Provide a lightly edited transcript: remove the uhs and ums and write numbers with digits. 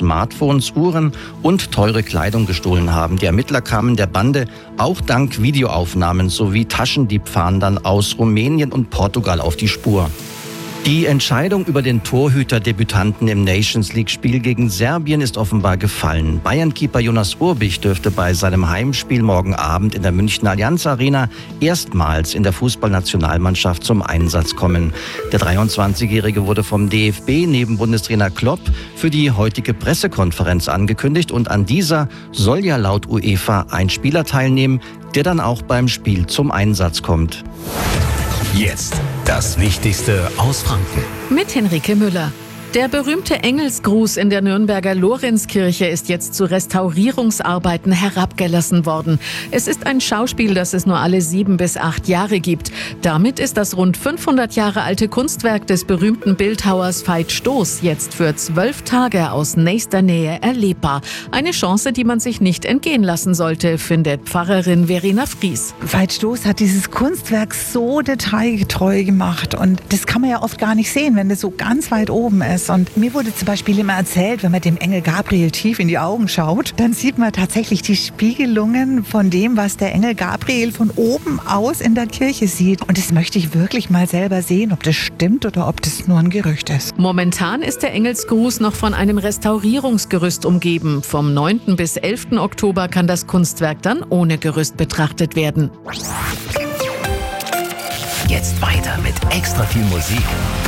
Smartphones, Uhren und teure Kleidung gestohlen haben. Die Ermittler kamen der Bande auch dank Videoaufnahmen sowie Taschendiebfahndern aus Rumänien und Portugal auf die Spur. Die Entscheidung über den Torhüter-Debütanten im Nations-League-Spiel gegen Serbien ist offenbar gefallen. Bayern-Keeper Jonas Urbich dürfte bei seinem Heimspiel morgen Abend in der Münchner Allianz Arena erstmals in der Fußballnationalmannschaft zum Einsatz kommen. Der 23-Jährige wurde vom DFB neben Bundestrainer Klopp für die heutige Pressekonferenz angekündigt und an dieser soll ja laut UEFA ein Spieler teilnehmen, der dann auch beim Spiel zum Einsatz kommt. Jetzt das Wichtigste aus Franken. Mit Henrike Müller. Der berühmte Engelsgruß in der Nürnberger Lorenzkirche ist jetzt zu Restaurierungsarbeiten herabgelassen worden. Es ist ein Schauspiel, das es nur alle 7 bis 8 Jahre gibt. Damit ist das rund 500 Jahre alte Kunstwerk des berühmten Bildhauers Veit Stoß jetzt für 12 Tage aus nächster Nähe erlebbar. Eine Chance, die man sich nicht entgehen lassen sollte, findet Pfarrerin Verena Fries. Veit Stoß hat dieses Kunstwerk so detailgetreu gemacht und das kann man ja oft gar nicht sehen, wenn das so ganz weit oben ist. Und mir wurde zum Beispiel immer erzählt, wenn man dem Engel Gabriel tief in die Augen schaut, dann sieht man tatsächlich die Spiegelungen von dem, was der Engel Gabriel von oben aus in der Kirche sieht. Und das möchte ich wirklich mal selber sehen, ob das stimmt oder ob das nur ein Gerücht ist. Momentan ist der Engelsgruß noch von einem Restaurierungsgerüst umgeben. Vom 9. bis 11. Oktober kann das Kunstwerk dann ohne Gerüst betrachtet werden. Jetzt weiter mit extra viel Musik.